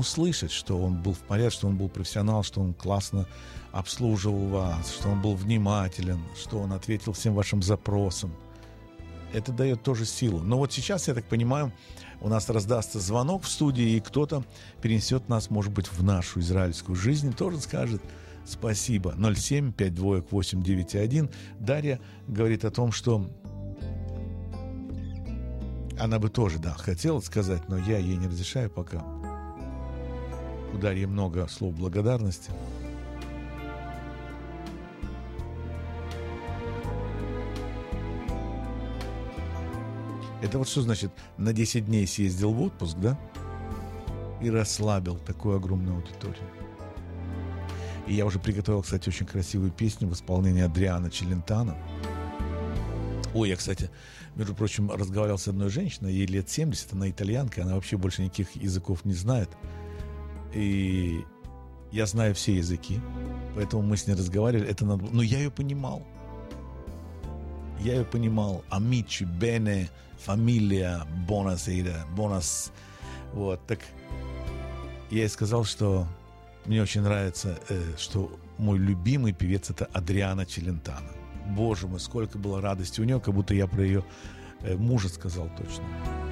услышать, что он был в порядке, что он был профессионал, что он классно обслуживал вас, что он был внимателен, что он ответил всем вашим запросам. Это дает тоже силу. Но вот сейчас, я так понимаю, у нас раздастся звонок в студии, и кто-то перенесет нас, может быть, в нашу израильскую жизнь и тоже скажет спасибо. 07-52-891. Дарья говорит о том, что она бы тоже, да, хотела сказать, но я ей не разрешаю пока. У Дарьи много слов благодарности. Это вот что значит, на 10 дней съездил в отпуск, да? И расслабил такую огромную аудиторию. И я уже приготовил, кстати, очень красивую песню в исполнении Адриано Челентано. Ой, я, кстати, между прочим, разговаривал с одной женщиной, ей лет 70, она итальянка, она вообще больше никаких языков не знает. И я знаю все языки, поэтому мы с ней разговаривали. Это надо... Но я ее понимал. Амичи, бене, фамилия, бонасейда, бонас. Вот, так я ей сказал, что мне очень нравится, что мой любимый певец — это Адриано Челентано. Боже мой, сколько было радости у нее, как будто я про ее мужа сказал точно.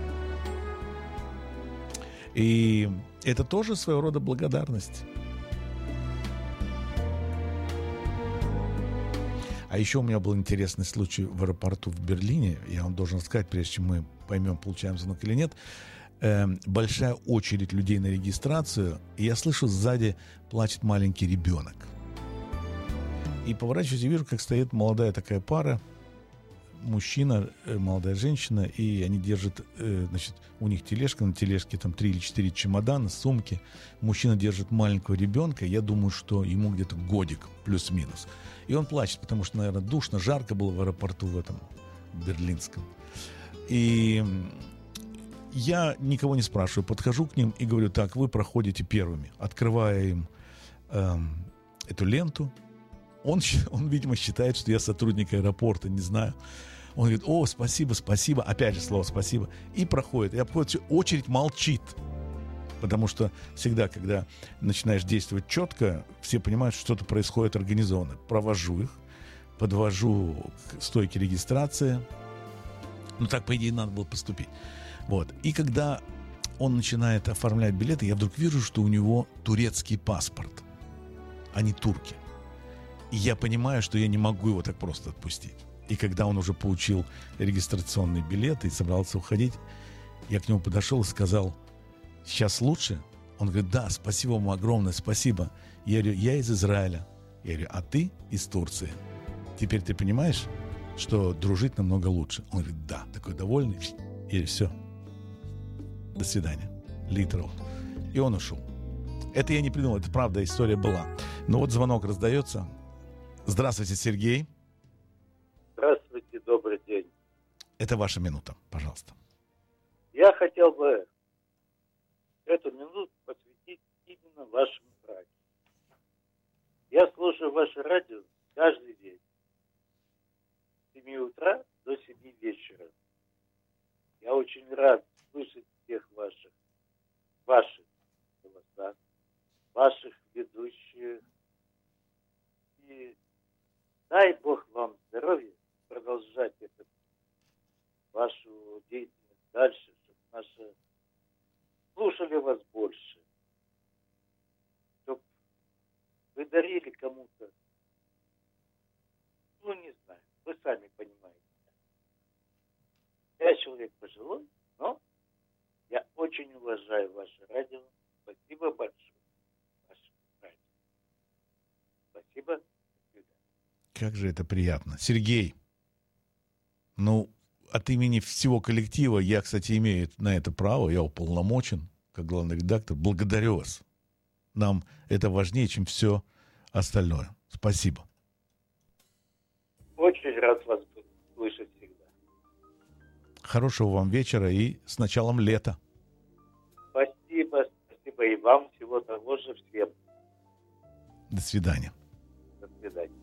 И это тоже своего рода благодарность. А еще у меня был интересный случай в аэропорту в Берлине. Я вам должен сказать, прежде чем мы поймем, получаем звонок или нет. Большая очередь людей на регистрацию. И я слышу, сзади плачет маленький ребенок. И поворачиваюсь и вижу, как стоит молодая такая пара. Мужчина, молодая женщина. И они держат, значит, у них тележка. На тележке там 3 или 4 чемодана, сумки. Мужчина держит маленького ребенка. Я думаю, что ему где-то годик, плюс-минус. И он плачет, потому что, наверное, душно, жарко было в аэропорту в этом берлинском. И я никого не спрашиваю. Подхожу к ним и говорю: так, вы проходите первыми. Открывая им эту ленту. Он, видимо, считает, что я сотрудник аэропорта, не знаю. Он говорит: о, спасибо, спасибо. Опять же слово «спасибо». И проходит. И обходит, очередь молчит. Потому что всегда, когда начинаешь действовать четко, все понимают, что что-то происходит организованно. Провожу их, подвожу к стойке регистрации. Ну, так, по идее, надо было поступить. Вот. И когда он начинает оформлять билеты, я вдруг вижу, что у него турецкий паспорт. Они турки. И я понимаю, что я не могу его так просто отпустить. И когда он уже получил регистрационный билет и собрался уходить, я к нему подошел и сказал: сейчас лучше? Он говорит: да, спасибо вам огромное, спасибо. Я говорю: я из Израиля. Я говорю: а ты из Турции. Теперь ты понимаешь, что дружить намного лучше? Он говорит: да, такой довольный. Я говорю: все, до свидания. Литерал. И он ушел. Это я не придумал, это правда, история была. Но вот звонок раздается. Здравствуйте, Сергей. Здравствуйте, добрый день. Это ваша минута, пожалуйста. Я хотел бы эту минуту посвятить именно вашему радио. Я слушаю ваше радио каждый день. С 7 утра до 7 вечера. Я очень рад слышать всех ваших голосах, ваших ведущих. И дай Бог вам здоровья, продолжать вашу деятельность дальше, чтобы наши слушали вас больше, чтобы вы дарили кому-то, ну, не знаю, вы сами понимаете. Я человек пожилой, но я очень уважаю ваше радио. Спасибо большое. Ваше радио. Спасибо. До свидания. Как же это приятно. Сергей, ну, от имени всего коллектива, я, кстати, имею на это право, я уполномочен, как главный редактор. Благодарю вас. Нам это важнее, чем все остальное. Спасибо. Очень рад вас слышать всегда. Хорошего вам вечера и с началом лета. Спасибо, спасибо и вам. Всего того же всем. До свидания. До свидания.